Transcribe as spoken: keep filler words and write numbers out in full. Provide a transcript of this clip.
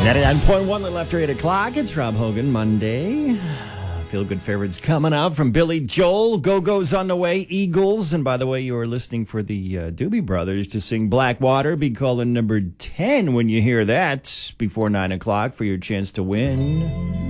ninety-nine point one, little after eight o'clock. It's Rob Hogan, Monday. Feel good favorites coming up from Billy Joel. Go-Go's on the way, Eagles. And by the way, you are listening for the uh, Doobie Brothers to sing Blackwater. Be calling number ten when you hear that before nine o'clock for your chance to win.